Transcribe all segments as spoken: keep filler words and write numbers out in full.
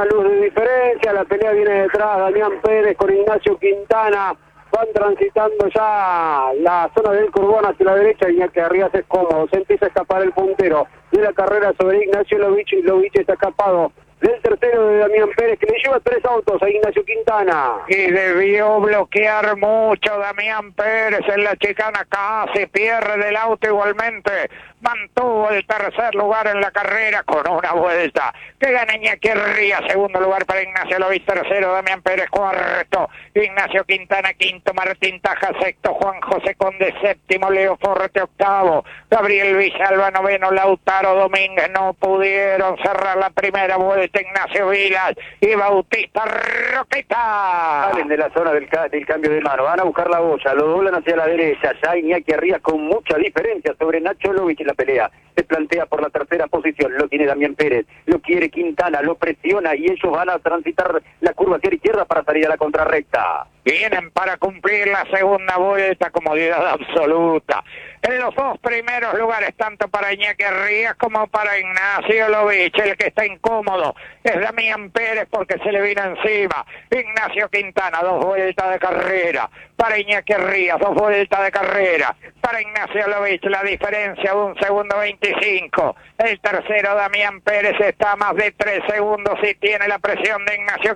una luz de diferencia, la pelea viene detrás, Damián Pérez con Ignacio Quintana, van transitando ya la zona del Curbón hacia la derecha, Iñaki Arrias es cómodo, se empieza a escapar el puntero de la carrera sobre Ignacio Lovich, y Lovich está escapado del tercero de Damián Pérez, que le lleva tres autos a Ignacio Quintana. Y debió bloquear mucho Damián Pérez en la chicana, casi pierde del auto igualmente. Mantuvo el tercer lugar en la carrera con una vuelta. Que gana Iñaki Arrias, segundo lugar para Ignacio Lovich, tercero Damián Pérez, cuarto Ignacio Quintana, quinto Martín Taja, sexto Juan José Conde, séptimo Leo Forte, octavo Gabriel Villalba, noveno Lautaro Domínguez. No pudieron cerrar la primera vuelta Ignacio Vilas y Bautista Roqueta. Salen de la zona del, ca del cambio de mano, van a buscar la boya, lo doblan hacia la derecha, ya Iñaki Arrias con mucha diferencia sobre Nacho Lovich en la pelea. Se plantea por la tercera posición, lo tiene Damián Pérez, lo quiere Quintana, lo presiona y ellos van a transitar la curva hacia la izquierda para salir a la contrarrecta. Vienen para cumplir la segunda vuelta, comodidad absoluta. En los dos primeros lugares, tanto para Iñaki Arrias como para Ignacio Lovich. El que está incómodo es Damián Pérez porque se le vino encima. Ignacio Quintana, dos vueltas de carrera. Para Iñaki Arrias, dos vueltas de carrera. Para Ignacio Lovich, la diferencia de un segundo veinticinco. El tercero, Damián Pérez, está a más de tres segundos y tiene la presión de Ignacio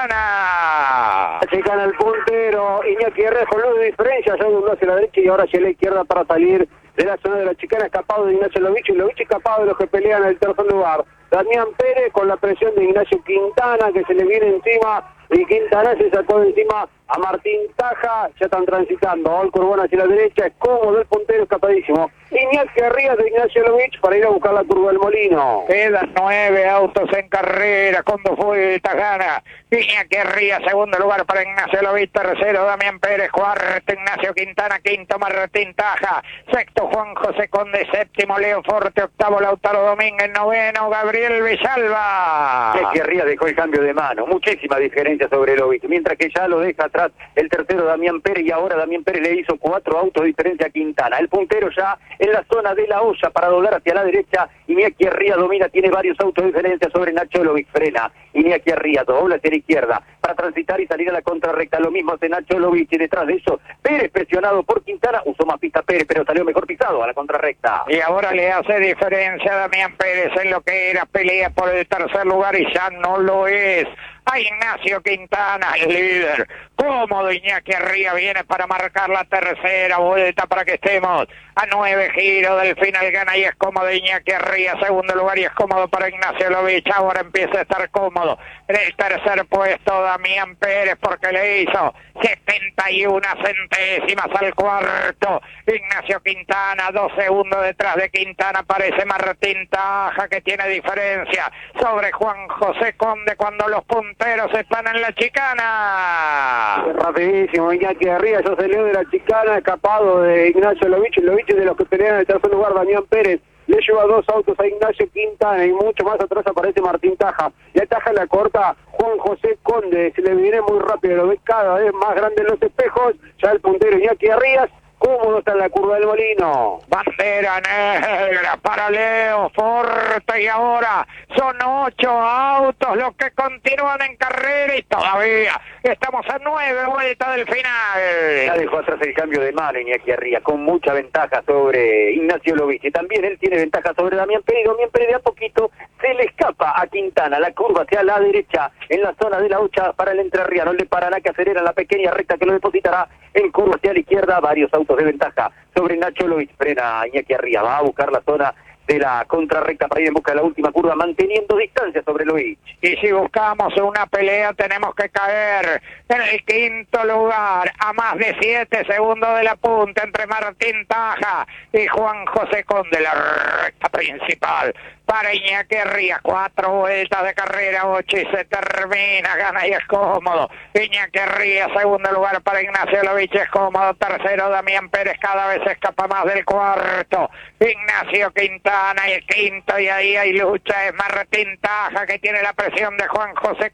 Quintana. Se gana el puntero, Iñaki Arrias con luz de diferencia, ya uno hacia la derecha y ahora hacia la izquierda para salir de la zona de la chicana, escapado de Ignacio Lovich, y Lovich escapado de los que pelean en el tercer lugar. Damián Pérez con la presión de Ignacio Quintana, que se le viene encima, y Quintana se sacó de encima a Martín Taja, ya están transitando, al Curbón hacia la derecha, es cómodo el puntero, escapadísimo. Iñaki Arrias de Ignacio Lovich para ir a buscar la curva del Molino. Quedan nueve autos en carrera, con dos vueltas gana Iñaki Arrias, segundo lugar para Ignacio Lovich, tercero Damián Pérez, cuarto Ignacio Quintana, quinto Martín Taja, sexto Juan José Conde, séptimo Leo Forte, octavo Lautaro Domínguez, noveno Gabriel Villalba. Iñaki Arrias dejó el cambio de mano, muchísima diferencia sobre Lovich, mientras que ya lo deja atrás el tercero Damián Pérez, y ahora Damián Pérez le hizo cuatro autos de diferencia a Quintana. El puntero ya en la zona de la olla para doblar hacia la derecha, Iñaki Arrias domina, tiene varios autos de diferencia sobre Nacho Lovich, frena Iñaki Arrias, dobla hacia la izquierda para transitar y salir a la contrarrecta, lo mismo hace Nacho Lovich, y detrás de eso Pérez presionado por Quintana, usó más pista Pérez, pero salió mejor pisado a la contrarrecta. Y ahora le hace diferencia a Damián Pérez en lo que era pelea por el tercer lugar y ya no lo es. A Ignacio Quintana, el líder. Cómodo Iñaki Arrias viene para marcar la tercera vuelta para que estemos a nueve giros del final. Gana y es cómodo Iñaki Arrias, segundo lugar, y es cómodo para Ignacio Lovich. Ahora empieza a estar cómodo en el tercer puesto Damián Pérez porque le hizo setenta y una centésimas al cuarto. Ignacio Quintana, dos segundos detrás de Quintana aparece Martín Taja, que tiene diferencia sobre Juan José Conde cuando los punteros están en la chicana. Rapidísimo, Iñaki Arrias, ya salió de la chicana, escapado de Ignacio Lovich, Lovich de los que pelean en el tercer lugar, Damián Pérez. Le lleva dos autos a Ignacio Quintana y mucho más atrás aparece Martín Taja. La Taja la corta Juan José Conde, se le viene muy rápido, lo ve cada vez más grande en los espejos. Ya el puntero Iñaki Arrias, cómodo está en la curva del Molino. Bandera negra para Leo Forte y ahora son ocho autos los que continúan en carrera y todavía estamos a nueve vueltas del final. Ya dejó atrás el cambio de mano Iñaki Arrias con mucha ventaja sobre Ignacio Lovich, y también él tiene ventaja sobre Damián Pérez. Damián Pérez de a poquito se le escapa a Quintana, la curva hacia la derecha en la zona de la ocha para el entrerriano, el de Paraná, que acelera la pequeña recta que lo depositará en curva hacia la izquierda, varios autos de ventaja sobre Nacho Lovich. Frena Iñaki Arrias, va a buscar la zona de la contrarrecta para ir en busca de la última curva, manteniendo distancia sobre Lovich. Y si buscamos una pelea tenemos que caer en el quinto lugar a más de siete segundos de la punta entre Martín Taja y Juan José Conde, la recta principal para Iñaki Arrias, cuatro vueltas de carrera, ocho y se termina, gana y es cómodo Iñaki Arrias, segundo lugar para Ignacio Lovich, es cómodo, tercero Damián Pérez, cada vez se escapa más del cuarto, Ignacio Quintana y el quinto, y ahí hay lucha, es Martín Taja que tiene la presión de Juan José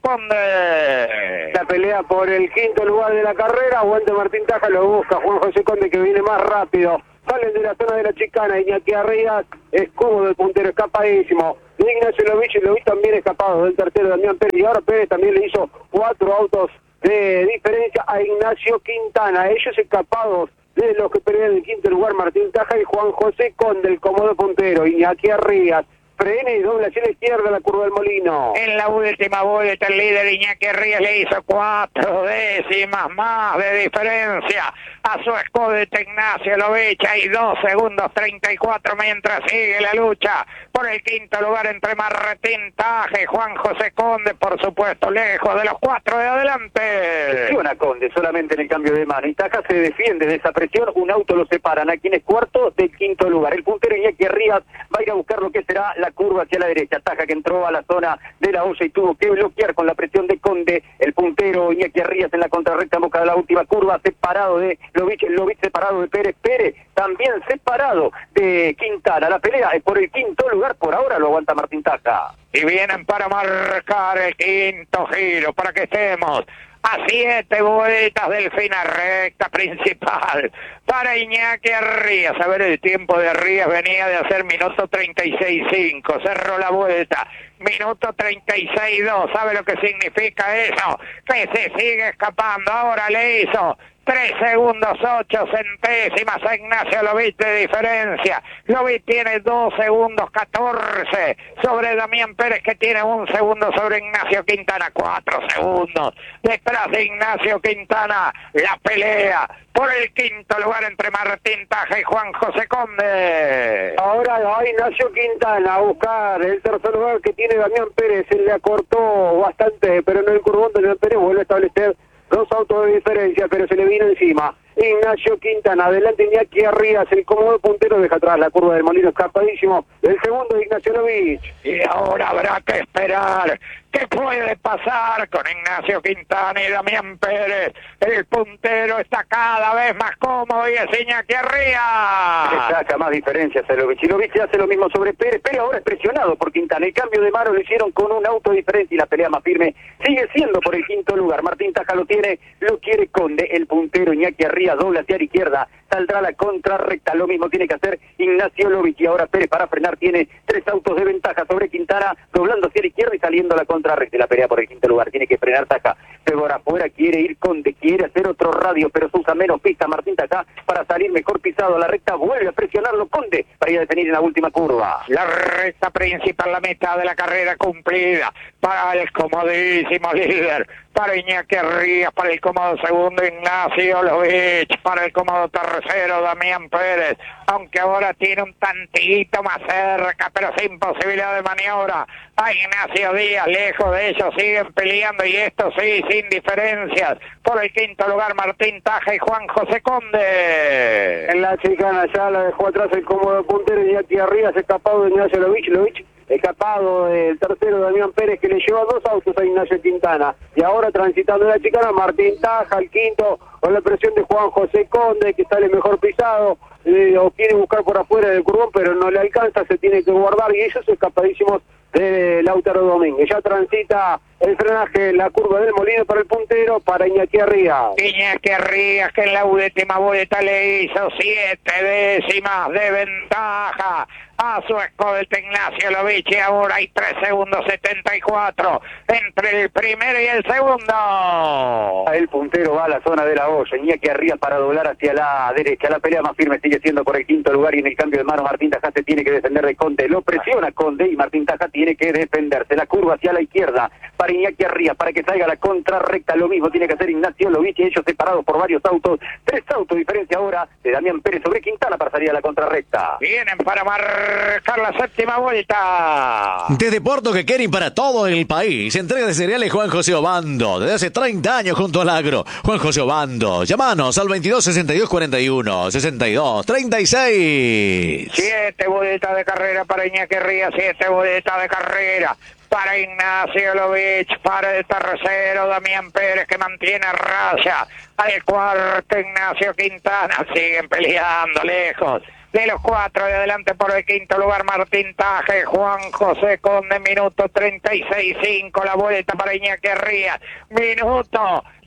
Conde. La pelea por el quinto lugar de la carrera, aguante Martín Taja, lo busca Juan José Conde que viene más rápido. Salen de la zona de la chicana, Iñaki Arrias es cómodo, el puntero escapadísimo. de Ignacio Lovich, y Lovich también escapado del tercero Damián Pérez, y ahora Pérez también le hizo cuatro autos de diferencia a Ignacio Quintana. Ellos escapados de los que pelean en el quinto lugar, Martín Taja y Juan José Conde, el cómodo puntero. Iñaki Arrías frena y dobla hacia la izquierda la curva del Molino. En la última vuelta el líder Iñaki Arrías le hizo cuatro décimas más de diferencia a su escolta Ignacio Lovich. Hay dos segundos treinta y cuatro mientras sigue la lucha por el quinto lugar entre Martín Taja y Juan José Conde, por supuesto lejos de los cuatro de adelante. Presiona Conde solamente en el cambio de mano y Taja se defiende de esa presión, un auto lo separan a quien es cuarto del quinto lugar. El puntero Iñaki Arrías va a ir a buscar lo que será la curva hacia la derecha. Taja que entró a la zona de la olla y tuvo que bloquear con la presión de Conde. El puntero Iñaki Arrías en la contrarrecta en boca de la última curva, separado de Lovich, Lovich separado de Pérez, Pérez también separado de Quintana. La pelea es por el quinto lugar, por ahora lo aguanta Martín Taja. Y vienen para marcar el quinto giro, para que estemos a siete vueltas del final, recta principal para Iñaki Arrías. A ver, el tiempo de Arrías venía de hacer minuto treinta y seis cinco, cerró la vuelta, minuto treinta y seis dos. ¿Sabe lo que significa eso? Que se sigue escapando. Ahora le hizo tres segundos ocho centésimas a Ignacio Lovich de diferencia. Lovich tiene dos segundos catorce sobre Damián Pérez, que tiene un segundo sobre Ignacio Quintana. Cuatro segundos detrás de Ignacio Quintana. La pelea por el quinto lugar entre Martín Taja y Juan José Conde. Ahora va Ignacio Quintana a buscar el tercer lugar que tiene Damián Pérez. Se le acortó bastante, pero en el curvón Damián Pérez vuelve a establecer dos autos de diferencia, pero se le vino encima Ignacio Quintana. Adelante Iñaki Arrías, el cómodo puntero, deja atrás la curva del Molino, escapadísimo el segundo de Ignacio Lovich. Y ahora habrá que esperar qué puede pasar con Ignacio Quintana y Damián Pérez. El puntero está cada vez más cómodo y es Iñaki Arrías. Le saca más diferencias a Lovich. Y Lovich hace lo mismo sobre Pérez. Pérez ahora es presionado por Quintana. El cambio de mano lo hicieron con un auto diferente y la pelea más firme sigue siendo por el quinto lugar. Martín Taja lo tiene, lo quiere Conde. El puntero Iñaki Arrías dobla hacia la izquierda, saldrá la contrarrecta. Lo mismo tiene que hacer Ignacio Lovich. Y ahora Pérez para frenar tiene tres autos de ventaja sobre Quintana, doblando hacia la izquierda y saliendo a la contrarrecta. La pelea por el quinto lugar, tiene que frenar Taja. Pero ahora afuera quiere ir Conde, quiere hacer otro radio, pero se usa menos pista Martín Taja para salir mejor pisado a la recta. Vuelve a presionarlo Conde para ir a definir en la última curva. La recta principal, la mitad de la carrera cumplida para el comodísimo líder, para Iñaki Arrías, para el cómodo segundo Ignacio Lovich, para el cómodo tercero Damián Pérez, aunque ahora tiene un tantito más cerca, pero sin posibilidad de maniobra a Ignacio Díaz. Lejos de ellos siguen peleando, y esto sí, sin diferencias, por el quinto lugar Martín Taja y Juan José Conde. En la chicana ya la dejó atrás el cómodo puntero Iñaki Arrías, escapado de Ignacio Lovich. Lovich escapado del tercero Damián Pérez, que le lleva dos autos a Ignacio Quintana. Y ahora transitando la chicana Martín Taja, el quinto, con la presión de Juan José Conde, que sale mejor pisado, eh, o quiere buscar por afuera del curvón, pero no le alcanza, se tiene que guardar, y ellos escapadísimos de Lautaro Domínguez. Ya transita el frenaje, la curva del Molino para el puntero, para Iñaki Arrías. Iñaki Arrías, que en la última vuelta le hizo siete décimas de ventaja a su escolta Ignacio Lovich, y ahora hay tres segundos setenta y cuatro entre el primero y el segundo. El puntero va a la zona de la olla, Iñaki Arrías para doblar hacia la derecha. La pelea más firme sigue siendo por el quinto lugar, y en el cambio de mano Martín Taja se tiene que defender de Conde. Lo presiona Conde y Martín Taja tiene que defenderse. La curva hacia la izquierda para Iñaki Arrías, para que salga la contrarrecta. Lo mismo tiene que hacer Ignacio Lovich, y ellos separados por varios autos. Tres autos diferencia ahora de Damián Pérez sobre Quintana para salir a la contrarrecta. Vienen para marcar la séptima vuelta. Desde Puerto Quequén y para todo el país, entrega de cereales Juan José Obando, desde hace treinta años junto al agro. Juan José Obando, llámanos al veintidós sesenta y dos cuarenta y uno sesenta y dos treinta y seis. Siete vueltas de carrera para Iñaki Arrías, siete vueltas de carrera para Ignacio Lovich, para el tercero Damián Pérez, que mantiene raya al cuarto Ignacio Quintana. Siguen peleando lejos de los cuatro de adelante por el quinto lugar Martín Taja y Juan José Conde. Minuto treinta y seis cinco la vuelta para Iñaki Arrías, minuto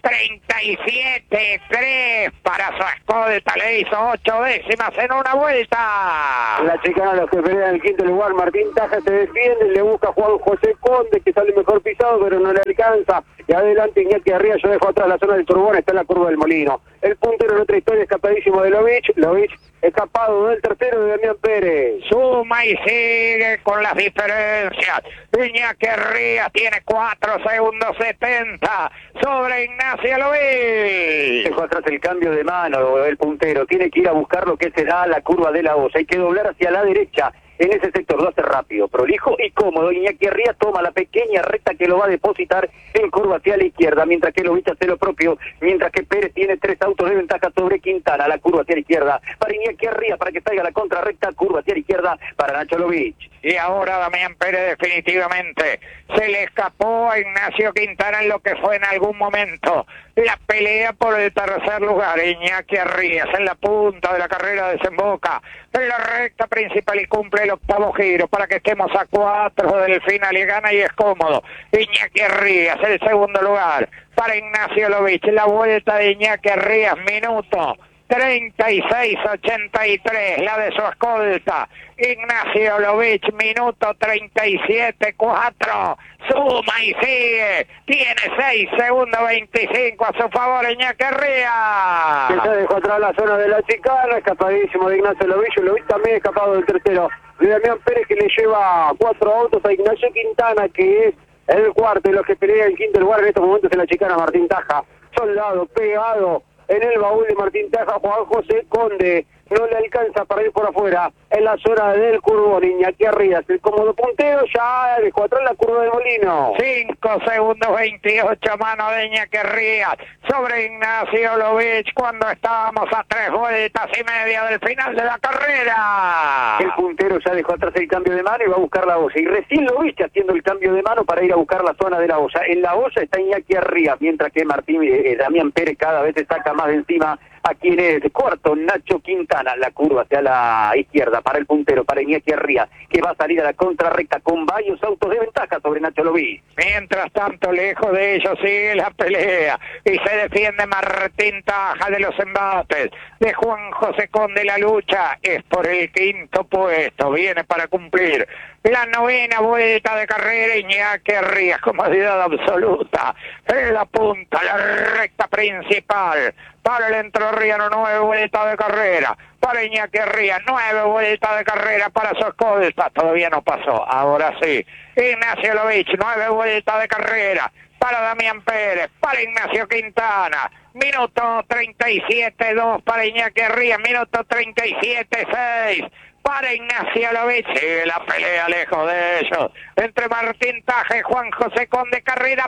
treinta y siete tres para su escolta, le hizo ocho décimas en una vuelta. La chicana, los que pelean en el quinto lugar, Martín Taja se defiende, le busca Juan José Conde, que sale mejor pisado, pero no le alcanza. Y adelante Iñaki Arriba, yo dejo atrás la zona del Turbón, está en la curva del Molino. El puntero en otra historia, escapadísimo de Lovich, Lovich escapado del tercero de Damián Pérez. Suma y sigue con las diferencias. Iñaki Arriba tiene cuatro segundos setenta sobre Ignacio Lovich. Dejó atrás el cambio de mano, el puntero. Tiene que ir a buscar lo que se da a la curva de la Hoya. Hay que doblar hacia la derecha. En ese sector lo hace rápido, prolijo y cómodo. Iñaki Arrias toma la pequeña recta que lo va a depositar en curva hacia la izquierda, mientras que Lovich hace lo propio, mientras que Pérez tiene tres autos de ventaja sobre Quintana. La curva hacia la izquierda para Iñaki Arrias, para que salga la contrarrecta, curva hacia la izquierda para Nacho Lovich. Y ahora Damián Pérez definitivamente se le escapó a Ignacio Quintana en lo que fue en algún momento la pelea por el tercer lugar. Iñaki Arrias en la punta de la carrera desemboca en la recta principal y cumple el octavo giro para que estemos a cuatro del final y gana y es cómodo. Iñaki Arrias el segundo lugar para Ignacio Lovich. La vuelta de Iñaki Arrias, minuto treinta y seis ochenta y tres, la de su escolta Ignacio Lovich, minuto treinta y siete cuatro, suma y sigue, tiene seis segundos veinticinco a su favor Iñaki Arrias. Que se dejó atrás la zona de la chicana, escapadísimo de Ignacio Lovich, Lovich también escapado del tercero de Damián Pérez, que le lleva cuatro autos a Ignacio Quintana, que es el cuarto de los que pelea en quinto lugar en estos momentos en la chicana. Martín Taja, soldado, pegado en el baúl de Martín Taja. Juan José Conde no le alcanza para ir por afuera en la zona del Curbón. Iñaki Arrias, el cómodo puntero, ya dejó atrás la curva del Molino. cinco segundos veintiocho, mano de Iñaki Arrias sobre Ignacio Lovich cuando estábamos a tres vueltas y media del final de la carrera. El puntero ya dejó atrás el cambio de mano y va a buscar la Hoya. Y recién Lovich haciendo el cambio de mano para ir a buscar la zona de la Hoya. En la Hoya está Iñaki Arrias, mientras que Martín eh, Damián Pérez cada vez se saca más de encima a quien es cuarto, Nacho Quintana. La curva hacia la izquierda para el puntero, para Iñaki Arrias, que va a salir a la contrarrecta con varios autos de ventaja sobre Nacho Lovich. Mientras tanto, lejos de ellos sigue la pelea y se defiende Martín Taja de los embates de Juan José Conde. La lucha es por el quinto puesto, viene para cumplir la novena vuelta de carrera. Iñaki Arrias, comodidad absoluta en la punta, la recta principal para el entrerriano. Nueve vueltas de carrera para Iñaki Arrias, nueve vueltas de carrera para su escolta, todavía no pasó, ahora sí, Ignacio Lovich, nueve vueltas de carrera para Damián Pérez, para Ignacio Quintana, minuto treinta y siete dos para Iñaki Arrias, minuto treinta y siete seis para Ignacio Lovich. Sigue la pelea lejos de ellos entre Martín Taja y Juan José Conde, carrera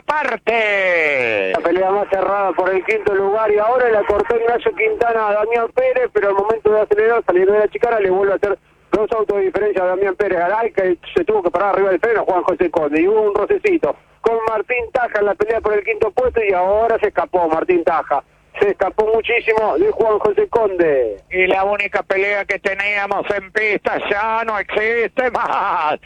aparte. La pelea más cerrada por el quinto lugar y ahora la cortó Ignacio Quintana a Damián Pérez, pero al momento de acelerar, saliendo de la chicana, le vuelve a hacer dos autos de diferencia a Damián Pérez. Garay, que se tuvo que parar arriba del freno Juan José Conde, y hubo un rocecito con Martín Taja en la pelea por el quinto puesto y ahora se escapó Martín Taja. Se escapó muchísimo de Juan José Conde. Y la única pelea que teníamos en pista ya no existe más.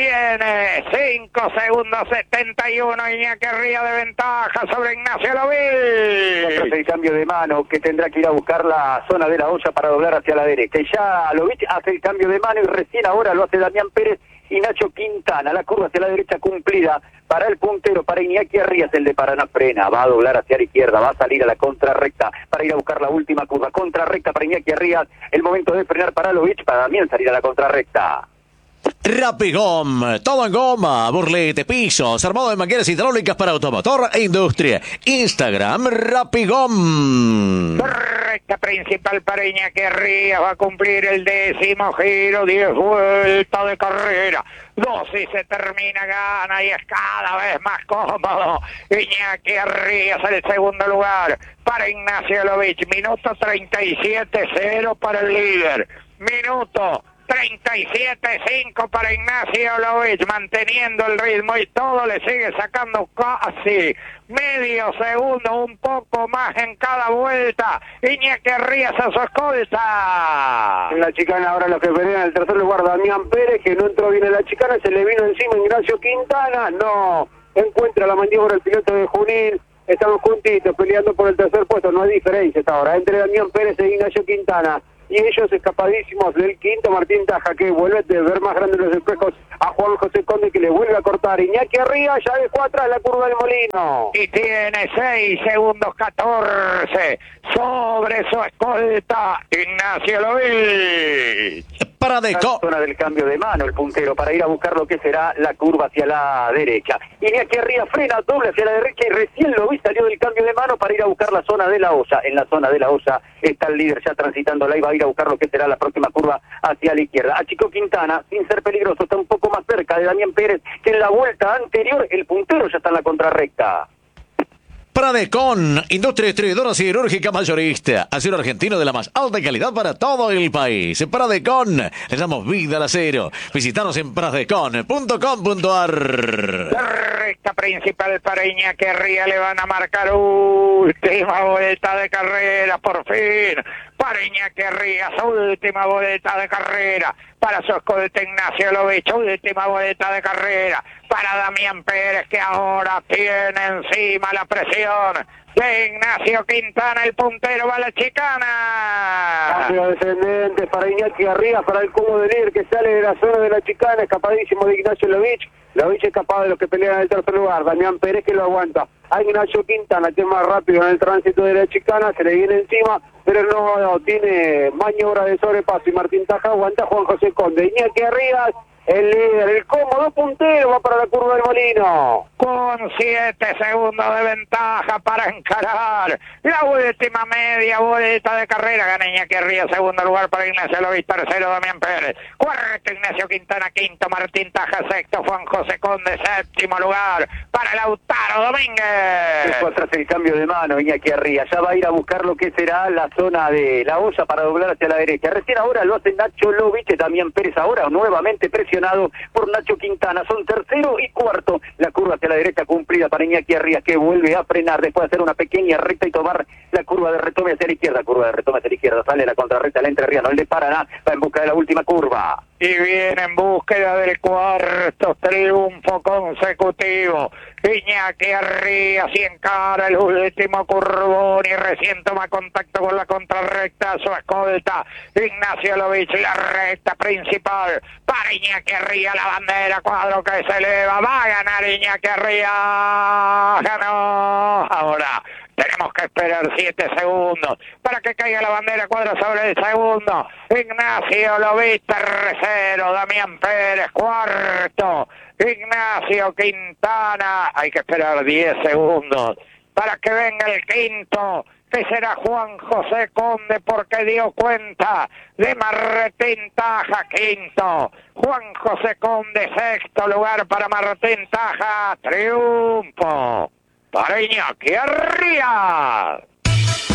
Tiene cinco segundos setenta y uno Iñaki Arrias de ventaja sobre Ignacio Lovich. Es el cambio de mano que tendrá que ir a buscar la zona de la Hoya para doblar hacia la derecha. Y ya Lovich hace el cambio de mano y recién ahora lo hace Damián Pérez y Nacho Quintana. La curva hacia la derecha cumplida para el puntero, para Iñaki Arrias, el de Paraná frena, va a doblar hacia la izquierda, va a salir a la contrarrecta para ir a buscar la última curva, contrarrecta para Iñaki Arrias, el momento de frenar para Lovich, para también salir a la contrarrecta. Rapigom, todo en goma, burlete, pisos, armado de mangueras hidráulicas para automotor e industria. Instagram, Rapigom. Recta principal para Iñaki Arrias, va a cumplir el décimo giro, diez vueltas de carrera. doce y se termina, gana y es cada vez más cómodo. Iñaki Arrias el segundo lugar para Ignacio Lovich, minuto treinta y siete cero para el líder. Minuto treinta y siete cinco para Ignacio Lovich, manteniendo el ritmo y todo le sigue sacando casi medio segundo, un poco más en cada vuelta. Iñaki Arrias a su escolta. En la chicana ahora los que pelean en el tercer lugar Damián Pérez, que no entró bien en la chicana, se le vino encima Ignacio Quintana, no encuentra la maniobra el piloto de Junín, estamos juntitos peleando por el tercer puesto, no hay diferencia hasta ahora, entre Damián Pérez e Ignacio Quintana. Y ellos escapadísimos del quinto, Martín Taja, que vuelve de ver más grandes los espejos a Juan José Conde, que le vuelve a cortar. Iñaki arriba, ya dejó atrás la curva del Molino. Y tiene seis segundos catorce sobre su escolta, Ignacio Lovich. Para Deco. Zona del cambio de mano, el puntero, para ir a buscar lo que será la curva hacia la derecha. Iñaki arriba frena, doble hacia la derecha y recién lo vi, salió del cambio de mano para ir a buscar la zona de la olla. En la zona de la olla está el líder ya transitando la, y va a ir a buscar lo que será la próxima curva hacia la izquierda. A Chico Quintana, sin ser peligroso, está un poco más cerca de Damián Pérez, que en la vuelta anterior el puntero ya está en la contrarrecta. Pradecon, industria distribuidora siderúrgica mayorista, acero argentino de la más alta calidad para todo el país. Pradecon, le damos vida al acero. Visítanos en pradecon punto com punto a r. La recta principal para Iñaki Arría, le van a marcar última vuelta de carrera, por fin. Para Iñaki Arría, su última vuelta de carrera. Para su escolta Ignacio Lovich, última vuelta de carrera. Para Damián Pérez, que ahora tiene encima la presión de Ignacio Quintana, el puntero, va a la chicana. Cambio descendente para Iñaki Arrias, para el cubo de líder que sale de la zona de la chicana, escapadísimo de Ignacio Lovich. Lovich escapado de los que pelean en el tercer lugar. Damián Pérez que lo aguanta. A Ignacio Quintana, que es más rápido en el tránsito de la chicana, se le viene encima, pero no, no tiene maniobra de sobrepaso. Y Martín Taja aguanta. Juan José Conde. Iñaki Arrias, el líder, el cómodo puntero, va para la curva del Molino. Con siete segundos de ventaja para encarar la última media vuelta de carrera. Gana Iñaki Arría, segundo lugar para Ignacio Lovich, tercero Damián Pérez, cuarto Ignacio Quintana, quinto Martín Taja, sexto Juan José Conde, séptimo lugar para Lautaro Domínguez. Dejó atrás el cambio de mano Iñaki Arría, ya va a ir a buscar lo que será la zona de la olla para doblar hacia la derecha. Recién ahora lo hace Nacho Lovich, Damián Pérez ahora nuevamente presionado por Nacho Quintana. Son tercero y cuarto, la curva hacia la derecha cumplida para Iñaki Arría, que vuelve a frenar después de hacer una pequeña recta y tomar la curva de retome hacia la izquierda. Curva de retome hacia la izquierda, sale la contrarrecta, la entrerriano, el de Paraná va en busca de la última curva. Y viene en búsqueda del cuarto triunfo consecutivo. Iñaki Arría se encara el último curvón y recién toma contacto con la contrarrecta, su escolta Ignacio Lovich, la recta principal para Iñaki Arría, la bandera cuadro que se eleva, va a ganar Iñaki Arría, ganó. Ahora tenemos que esperar siete segundos para que caiga la bandera cuadro sobre el segundo. Ignacio Lovich tercero, Damián Pérez cuarto, Ignacio Quintana. Hay que esperar diez segundos para que venga el quinto, que será Juan José Conde, porque dio cuenta de Martín Taja, quinto. Juan José Conde, sexto lugar para Martín Taja. Triunfo para Iñaki Arría.